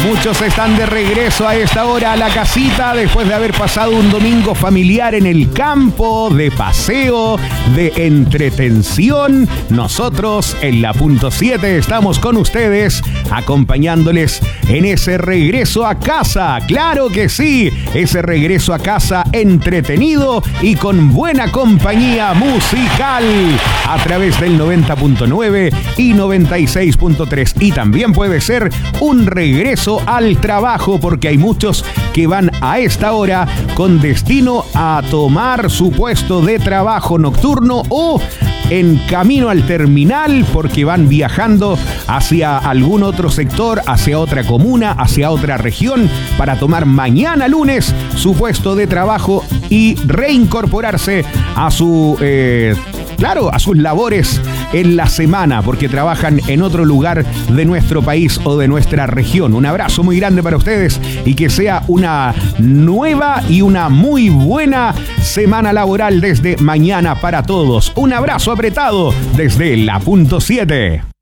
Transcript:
Muchos están de regreso a esta hora a la casita después de haber pasado un domingo familiar en el campo, de paseo, de entretención. Nosotros en la punto 7 estamos con ustedes acompañándoles en ese regreso a casa. Claro que sí, ese regreso a casa entretenido y con buena compañía musical a través del 90.9 y 96.3. Y también puede ser un regreso al trabajo, porque hay muchos que van a esta hora con destino a tomar su puesto de trabajo nocturno o en camino al terminal porque van viajando hacia algún otro sector, hacia otra comuna, hacia otra región para tomar mañana lunes su puesto de trabajo y reincorporarse a su a sus labores en la semana, porque trabajan en otro lugar de nuestro país o de nuestra región. Un abrazo muy grande para ustedes y que sea una nueva y una muy buena semana laboral desde mañana para todos. Un abrazo apretado desde la punto 7.